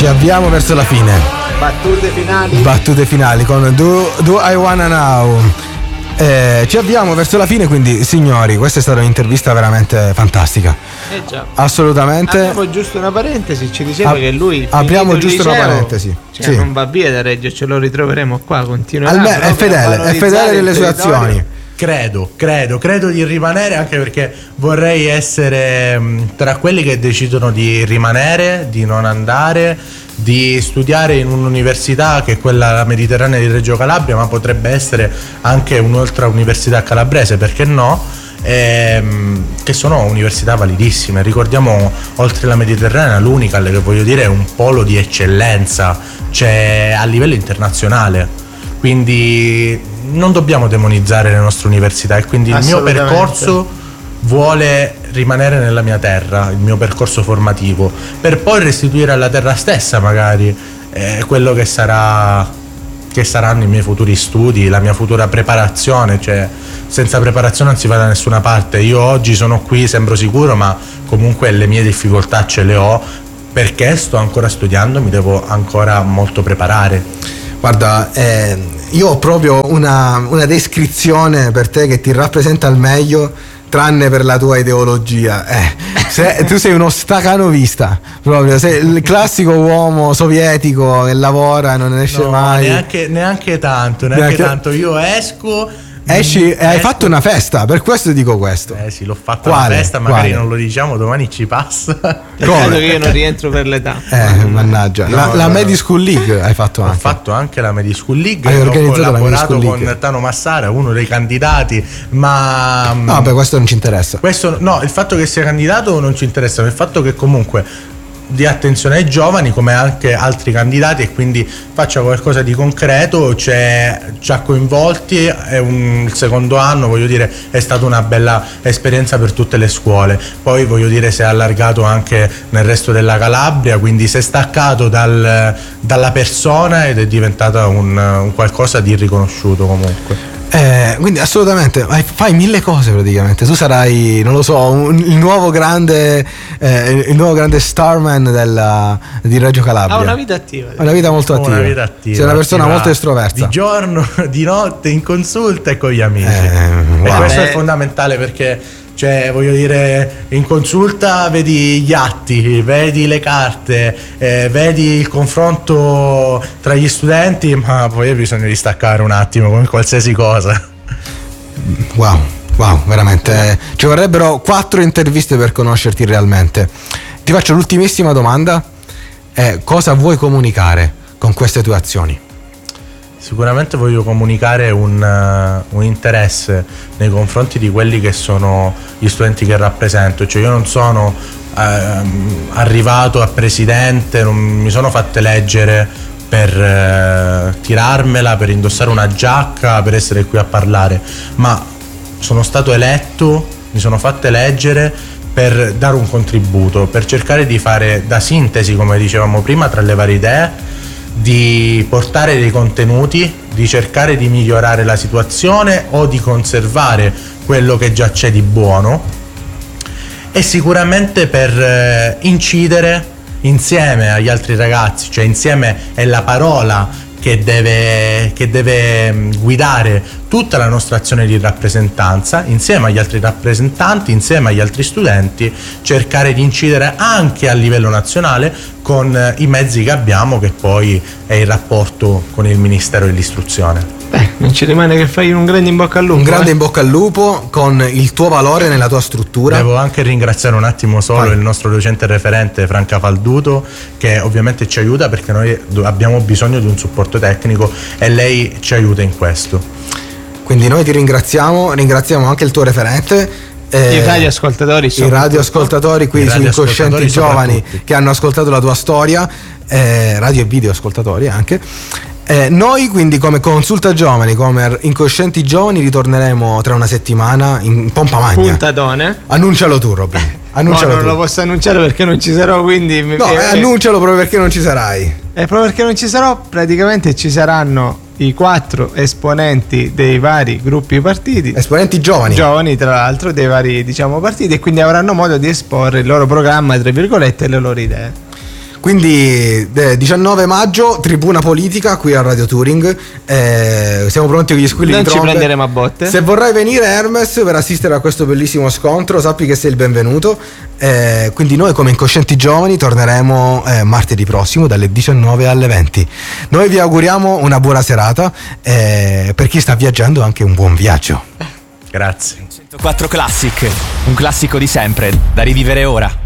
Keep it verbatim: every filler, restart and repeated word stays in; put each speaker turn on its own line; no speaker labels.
ci avviamo verso la fine.
Battute finali.
Battute finali con Do, Do I Wanna Know. Eh, ci avviamo verso la fine, quindi signori, questa è stata un'intervista veramente fantastica.
Eh già.
Assolutamente.
Abbiamo giusto una parentesi, ci diceva
Ab-
che lui
abbiamo giusto
liceo,
una parentesi.
Cioè
sì.
non va via da Reggio, ce lo ritroveremo qua, continuerà.
Alme- è fedele, è fedele delle sue azioni.
Credo, credo, credo di rimanere, anche perché vorrei essere mh, tra quelli che decidono di rimanere, di non andare, di studiare in un'università che è quella mediterranea di Reggio Calabria, ma potrebbe essere anche un'altra università calabrese, perché no? Ehm, che sono università validissime. Ricordiamo, oltre la Mediterranea, l'Unical, che voglio dire è un polo di eccellenza, cioè a livello internazionale, quindi non dobbiamo demonizzare le nostre università, e quindi il mio percorso vuole rimanere nella mia terra, il mio percorso formativo, per poi restituire alla terra stessa magari eh, quello che sarà che saranno i miei futuri studi, la mia futura preparazione. Cioè, senza preparazione non si va da nessuna parte. Io oggi sono qui, sembro sicuro, ma comunque le mie difficoltà ce le ho, perché sto ancora studiando, mi devo ancora molto preparare.
Guarda, eh, io ho proprio una, una descrizione per te che ti rappresenta al meglio, tranne per la tua ideologia. Eh, se, tu sei uno stacanovista, proprio, sei il classico uomo sovietico che lavora e non ne esce
no,
mai.
Neanche, neanche tanto, neanche, neanche tanto. Io esco.
Esci e hai fatto una festa, per questo dico questo.
Eh sì, l'ho fatta
Quale?
una festa, magari
Quale?
non lo diciamo, domani ci passa.
Credo che io non rientro per l'età.
Eh, mannaggia.
No,
la
no,
la
no.
Medi School League hai fatto anche.
Ho fatto anche la Medi School League,
Hai
ho
organizzato la Medi
collaborato
School
con
League.
Tano Massara, uno dei candidati, ma
No, beh, questo non ci interessa.
questo no, il fatto che sia candidato non ci interessa, il fatto che comunque dia attenzione ai giovani come anche altri candidati, e quindi faccia qualcosa di concreto. C'è, ci ha coinvolti, è un, il secondo anno, voglio dire, è stata una bella esperienza per tutte le scuole. Poi voglio dire, si è allargato anche nel resto della Calabria, quindi si è staccato dal, dalla persona ed è diventata un, un qualcosa di riconosciuto comunque.
Eh, quindi assolutamente fai, fai mille cose praticamente. Tu sarai, non lo so, un, il nuovo grande eh, il nuovo grande starman della, di Reggio Calabria.
Ha una vita attiva.
Ha una vita molto attiva.
Una vita attiva.
Sei una persona
attiva
molto estroversa.
Di giorno, di notte, in consulta e con gli amici.
Eh, wow.
E questo è
Eh.
fondamentale, perché, cioè, voglio dire, in consulta vedi gli atti, vedi le carte, eh, vedi il confronto tra gli studenti, ma poi hai bisogno di staccare un attimo, come qualsiasi cosa.
Wow, wow, veramente. Ci vorrebbero quattro interviste per conoscerti realmente. Ti faccio l'ultimissima domanda. Eh, cosa vuoi comunicare con queste tue azioni?
Sicuramente voglio comunicare un, uh, un interesse nei confronti di quelli che sono gli studenti che rappresento. Cioè, io non sono uh, arrivato a presidente, non mi sono fatto eleggere per uh, tirarmela, per indossare una giacca, per essere qui a parlare, ma sono stato eletto, mi sono fatto eleggere per dare un contributo, per cercare di fare da sintesi, come dicevamo prima, tra le varie idee, di portare dei contenuti, di cercare di migliorare la situazione o di conservare quello che già c'è di buono, e sicuramente per eh, incidere insieme agli altri ragazzi, cioè insieme è la parola che deve, che deve guidare tutta la nostra azione di rappresentanza, insieme agli altri rappresentanti, insieme agli altri studenti, cercare di incidere anche a livello nazionale con i mezzi che abbiamo, che poi è il rapporto con il Ministero dell'Istruzione.
Beh, non ci rimane che fai un grande in bocca al lupo.
Un grande
eh?
in bocca al lupo con il tuo valore nella tua struttura.
Devo anche ringraziare un attimo solo
Vai.
il nostro docente referente Franca Falduto, che ovviamente ci aiuta, perché noi abbiamo bisogno di un supporto tecnico e lei ci aiuta in questo.
Quindi noi ti ringraziamo, ringraziamo anche il tuo referente. Eh,
I radioascoltatori
i
soprattutto.
radioascoltatori qui
I
su Incoscienti
radioascoltatori
Giovani
soprattutto.
che hanno ascoltato la tua storia, eh, radio e video ascoltatori anche. Eh, noi quindi come Consulta Giovani, come Incoscienti Giovani, ritorneremo tra una settimana in pompa magna.
Puntatone.
Annuncialo tu, Robin. Annuncialo
No, non
tu.
lo posso annunciare perché non ci sarò, quindi mi-
No,
eh,
eh, annuncialo proprio perché non ci sarai.
E proprio perché non ci sarò, praticamente ci saranno i quattro esponenti dei vari gruppi partiti,
Esponenti giovani.
giovani tra l'altro, dei vari, diciamo, partiti, e quindi avranno modo di esporre il loro programma, tra virgolette, e le loro idee.
Quindi eh, diciannove maggio, tribuna politica qui a Radio Touring. Eh, siamo pronti con gli squilli
Non
di
ci
trombe.
prenderemo a botte.
Se vorrai venire, Hermes, per assistere a questo bellissimo scontro, sappi che sei il benvenuto. Eh, quindi noi come Incoscienti Giovani torneremo eh, martedì prossimo dalle diciannove alle venti. Noi vi auguriamo una buona serata, eh, per chi sta viaggiando anche un buon viaggio.
Grazie.
centoquattro Classic, un classico di sempre, da rivivere ora.